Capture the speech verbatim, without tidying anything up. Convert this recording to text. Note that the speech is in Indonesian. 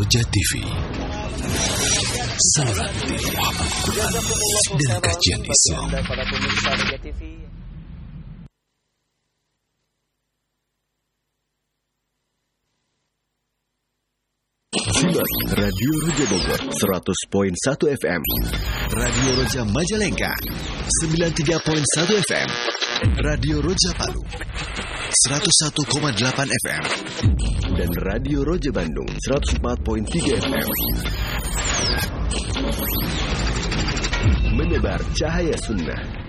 Roja T V, saluran T V Al-Quran dan kajian Islam. Para pemirsa Roja T V. Simak Radio Roja Bogor seratus koma satu F M, Radio Roja Majalengka sembilan puluh tiga koma satu F M, Radio Roja Palu seratus satu koma delapan F M, dan Radio Roja Bandung seratus empat koma tiga F M. Menebar cahaya sunnah.